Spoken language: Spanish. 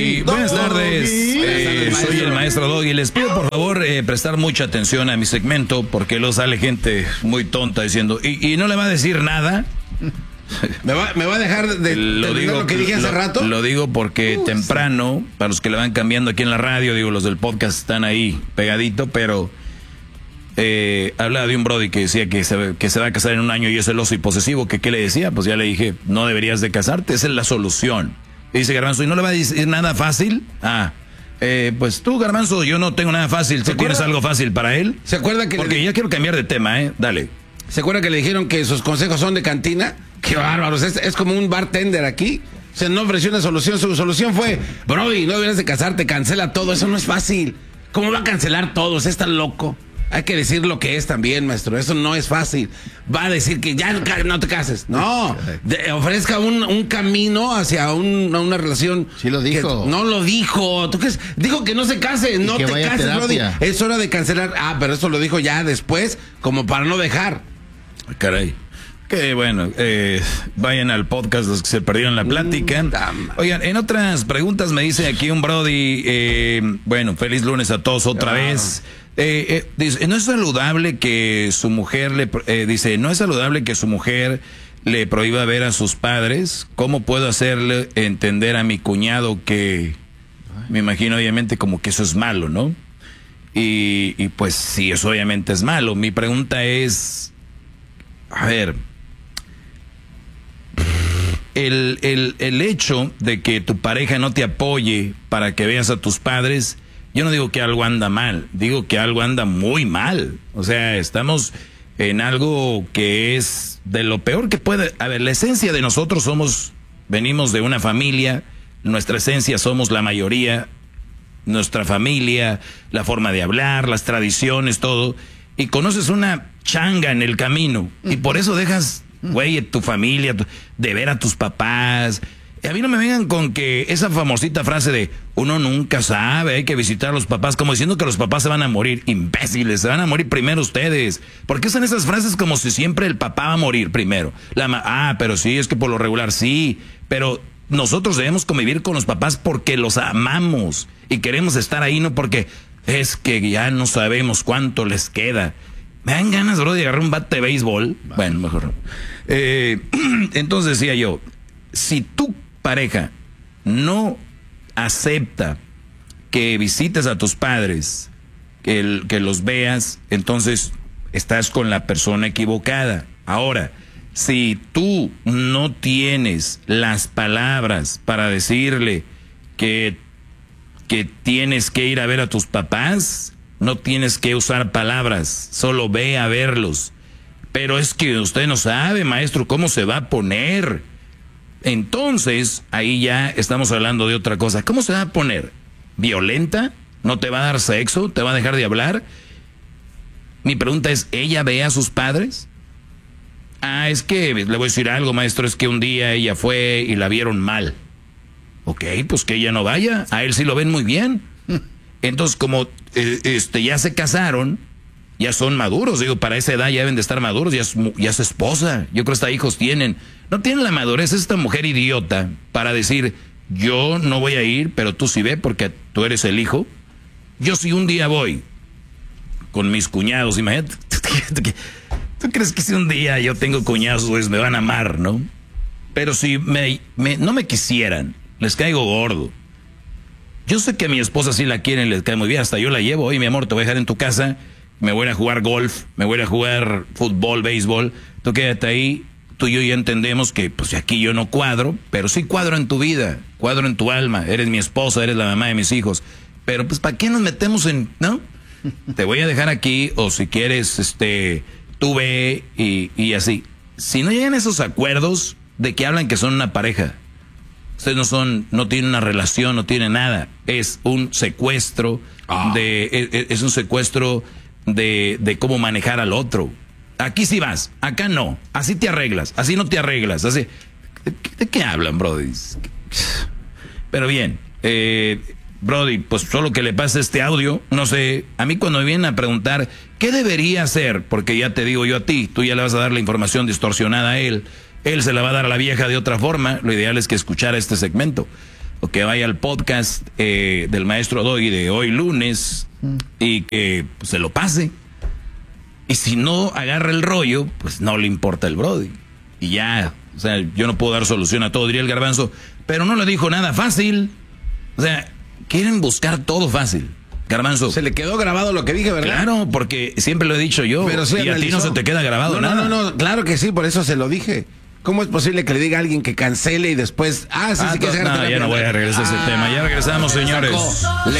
Doggy. Buenas tardes. Soy el maestro Doggy. Les pido por favor prestar mucha atención a mi segmento porque luego sale gente muy tonta diciendo y no le va a decir nada. ¿Me va a dejar de lo que dije hace rato? Lo digo porque temprano, para los que le van cambiando aquí en la radio, digo, los del podcast están ahí pegadito, pero hablaba de un brody que decía que se va a casar en un año y es celoso y posesivo. ¿Qué le decía? Pues ya le dije, no deberías de casarte, esa es la solución. Y dice Garbanzo, ¿y no le va a decir nada fácil? Pues tú, Garbanzo, yo no tengo nada fácil. ¿Tú tienes algo fácil para él? ¿Se acuerda que porque ya quiero cambiar de tema, dale. ¿Se acuerda que le dijeron que sus consejos son de cantina? ¡Qué bárbaros! Es como un bartender aquí. Se no ofreció una solución. Su solución fue, Brody, no deberías de casarte, cancela todo. Eso no es fácil. ¿Cómo va a cancelar todo? ¿Es tan loco? Hay que decir lo que es también, maestro. Eso no es fácil. Va a decir que ya no te cases. No, ofrezca un camino hacia una relación. Sí lo dijo. No lo dijo. ¿Tú crees? Dijo que no se case. No te cases, Brody. Es hora de cancelar. Pero eso lo dijo ya después, como para no dejar. Caray. Que bueno, vayan al podcast los que se perdieron la plática. Oigan, en otras preguntas me dice aquí un Brody, bueno, feliz lunes a todos otra vez. Dice, no es saludable que su mujer le prohíba ver a sus padres. ¿Cómo puedo hacerle entender a mi cuñado que, me imagino obviamente como que eso es malo, ¿no? Y pues sí, eso obviamente es malo. Mi pregunta es, a ver, el hecho de que tu pareja no te apoye para que veas a tus padres, yo no digo que algo anda mal, digo que algo anda muy mal. O sea, estamos en algo que es de lo peor que puede. A ver, la esencia de nosotros venimos de una familia, nuestra esencia somos la mayoría, nuestra familia, la forma de hablar, las tradiciones, todo. Y conoces una changa en el camino y por eso dejas, güey, tu familia, de ver a tus papás. A mí no me vengan con que esa famosita frase de uno nunca sabe, hay que visitar a los papás, como diciendo que los papás se van a morir. Imbéciles, se van a morir primero ustedes. ¿Por qué usan esas frases como si siempre el papá va a morir primero? Pero sí, es que por lo regular sí, pero nosotros debemos convivir con los papás porque los amamos y queremos estar ahí, no porque es que ya no sabemos cuánto les queda. Me dan ganas, bro, de agarrar un bate de béisbol. Bueno, mejor no. Entonces decía yo, si tu pareja no acepta que visites a tus padres, que los veas, entonces estás con la persona equivocada. Ahora, si tú no tienes las palabras para decirle que tienes que ir a ver a tus papás, no tienes que usar palabras, solo ve a verlos. Pero es que usted no sabe, maestro, cómo se va a poner. Entonces, ahí ya estamos hablando de otra cosa. ¿Cómo se va a poner? ¿Violenta? ¿No te va a dar sexo? ¿Te va a dejar de hablar? Mi pregunta es, ¿ella ve a sus padres? Es que, le voy a decir algo, maestro, es que un día ella fue y la vieron mal. Ok, pues que ella no vaya, a él sí lo ven muy bien. Entonces, como ya se casaron, ya son maduros, digo, para esa edad ya deben de estar maduros, ya es esposa, yo creo que hasta hijos tienen. No tienen la madurez esta mujer idiota para decir, yo no voy a ir, pero tú sí ve porque tú eres el hijo. Yo sí un día voy con mis cuñados, imagínate, ¿tú crees que si un día yo tengo cuñados, pues me van a amar, no? Pero si no me quisieran, les caigo gordo. Yo sé que a mi esposa sí la quieren, les cae muy bien, hasta yo la llevo. Oye, mi amor, te voy a dejar en tu casa, me voy a jugar golf, me voy a jugar fútbol, béisbol, tú quédate ahí. Tú y yo ya entendemos que pues aquí yo no cuadro, pero sí cuadro en tu vida, cuadro en tu alma, eres mi esposa, eres la mamá de mis hijos. Pero pues ¿para qué nos metemos no? Te voy a dejar aquí, o si quieres, tú ve y así. Si no llegan esos acuerdos, ¿de qué hablan que son una pareja? Ustedes no tienen una relación, no tienen nada. Es un secuestro es un secuestro de cómo manejar al otro. Aquí sí vas, acá no. Así te arreglas, así no te arreglas. Así. ¿De qué hablan, Brody? Pero bien, Brody, pues solo que le pase este audio, no sé, a mí cuando me vienen a preguntar ¿qué debería hacer? Porque ya te digo yo a ti, tú ya le vas a dar la información distorsionada a él se la va a dar a la vieja de otra forma, lo ideal es que escuchara este segmento. o que vaya al podcast del maestro Doggy de hoy lunes y que pues, se lo pase. Y si no agarra el rollo, pues no le importa el Brody. Y ya, o sea, yo no puedo dar solución a todo, diría el Garbanzo, pero no le dijo nada fácil. O sea, quieren buscar todo fácil. Garbanzo. Se le quedó grabado lo que dije, ¿verdad? Claro, porque siempre lo he dicho yo. Pero sí y a ti no se te queda grabado nada. No, claro que sí, por eso se lo dije. ¿Cómo es posible que le diga a alguien que cancele y después... sí, que se no, ya no voy a regresar a ese tema. Ya regresamos, señores.